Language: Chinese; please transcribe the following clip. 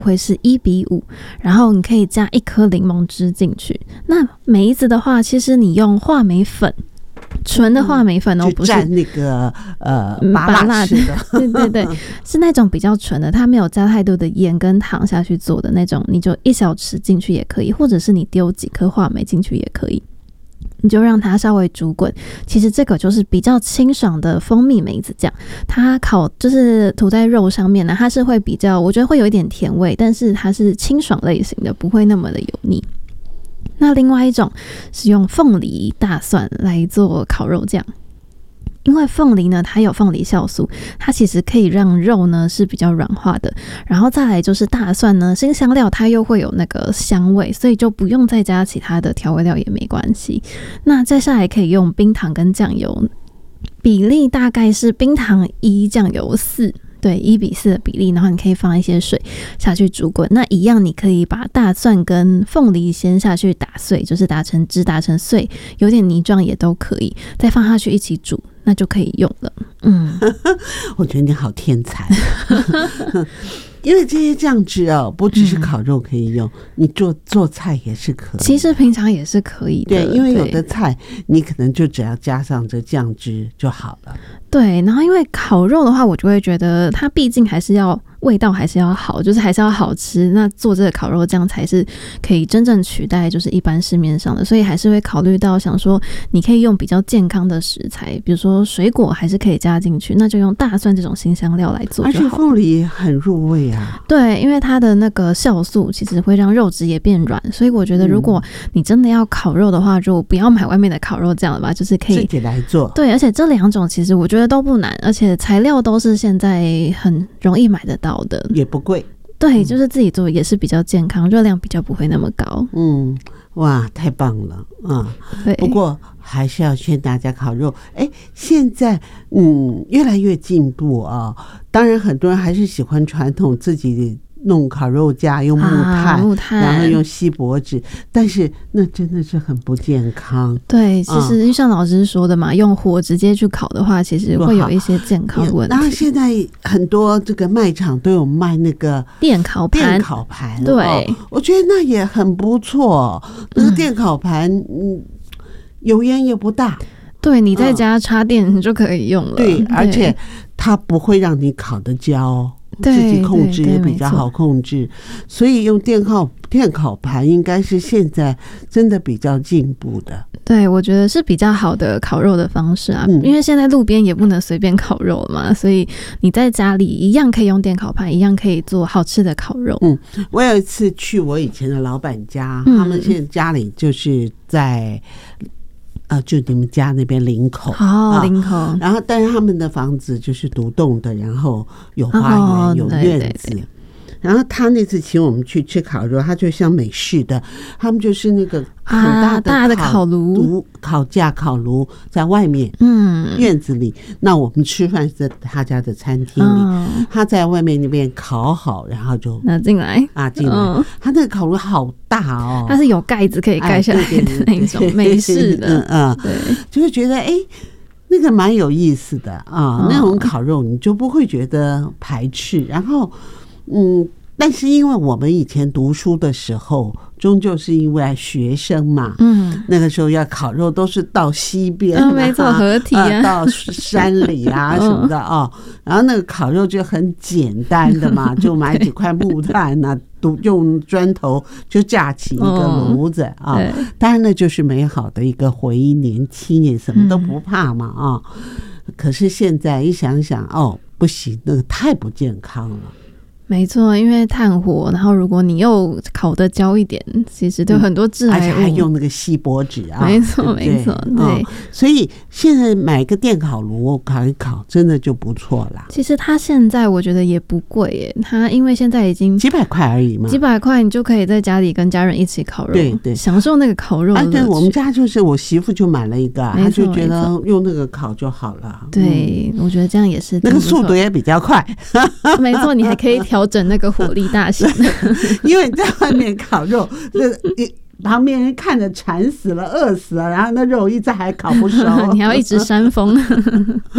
会是1:5，然后你可以加1颗柠檬汁进去。那梅子的话，其实你用话梅粉，纯的话梅粉哦，不是蘸那个麻辣吃的， 对对对，是那种比较纯的，它没有加太多的盐跟糖下去做的那种，你就1小匙进去也可以，或者是你丢几颗话梅进去也可以。你就让它稍微煮滚，其实这个就是比较清爽的蜂蜜梅子酱，它就是涂在肉上面呢，它是会比较，我觉得会有一点甜味，但是它是清爽类型的，不会那么的油腻。那另外一种是用凤梨、大蒜来做烤肉酱。因为凤梨呢，它有凤梨酵素，它其实可以让肉呢是比较软化的。然后再来就是大蒜呢，辛香料它又会有那个香味，所以就不用再加其他的调味料也没关系。那再下来可以用冰糖跟酱油，比例大概是冰糖1，酱油4。对，1:4的比例，然后你可以放一些水下去煮滚。那一样，你可以把大蒜跟凤梨先下去打碎，就是打成汁、打成碎，有点泥状也都可以，再放下去一起煮，那就可以用了。 我觉得你好天才。因为这些酱汁哦，不只是烤肉可以用，你做菜也是可以。 其实平常也是可以的。 对，因为有的菜你可能就只要加上这酱汁就好了。 对，然后因为烤肉的话，我就会觉得它毕竟还是要味道还是要好，就是还是要好吃。那做这个烤肉酱才是可以真正取代就是一般市面上的，所以还是会考虑到想说你可以用比较健康的食材，比如说水果还是可以加进去，那就用大蒜这种辛香料来做就好。 而且凤梨很入味啊。 对，因为它的那个酵素其实会让肉质也变软，所以我觉得如果你真的要烤肉的话，就不要买外面的烤肉酱了吧，就是可以自己来做。 对，而且这2种其实我觉得都不难，而且材料都是现在很容易买得到的， 也不贵。 对，就是自己做也是比较健康，热量比较不会那么高。 哇，太棒了啊！ 对， 不过还是要劝大家烤肉。现在越来越进步啊。当然，很多人还是喜欢传统自己弄烤肉架，用木炭，然后用锡箔纸，但是那真的是很不健康。 对，其实就像老师说的嘛，用火直接去烤的话，其实会有一些健康问题。 然后现在很多这个卖场都有卖那个电烤盘，对， 我觉得那也很不错。那个电烤盘，油烟也不大。 对，你在家插电就可以用了。 对，而且它不会让你烤得焦。自己控制也比较好控制，所以用电烤盘应该是现在真的比较进步的。 对，我觉得是比较好的烤肉的方式啊，因为现在路边也不能随便烤肉嘛，所以你在家里一样可以用电烤盘，一样可以做好吃的烤肉。 我有一次去我以前的老板家，他们现在家里就是在就你们家那边林口林口， 然后但是他们的房子就是独栋的，然后有花园，有院子。对对对，然后他那次请我们去吃烤肉，他就像美式的，他们就是那个很大的烤炉、烤架、烤炉在外面院子里。那我们吃饭是在他家的餐厅里，他在外面那边烤好，然后就拿进来进来。他那个烤炉好大哦， 它是有盖子可以盖下来的那种美式的，对， 就会觉得那个蛮有意思的啊。那种烤肉你就不会觉得排斥，然后但是因为我们以前读书的时候，终究是因为学生嘛，那个时候要烤肉都是到西边， 没错，合体到山里什么的然后那个烤肉就很简单的嘛，就买几块木炭用砖头就架起一个炉子当然那就是美好的一个回忆，年轻也什么都不怕嘛可是现在一想想不行，那个太不健康了。 没错，因为炭火，然后如果你又烤得焦一点，其实都有很多致癌物， 而且还用那个锡箔纸没错没错，对。 所以现在买个电烤炉烤一烤，真的就不错啦。 其实它现在我觉得也不贵耶，它因为现在已经几百块而已嘛， 几百块你就可以在家里跟家人一起烤肉， 对对， 享受那个烤肉的乐趣。 对，我们家就是我媳妇就买了一个，她就觉得用那个烤就好了。 对，我觉得这样也是那个速度也比较快。 没错，你还可以调整那个火力大小， 因为你在外面烤肉，旁边人看着馋死了、饿死了，然后那肉一直还烤不熟， 你还要一直扇风。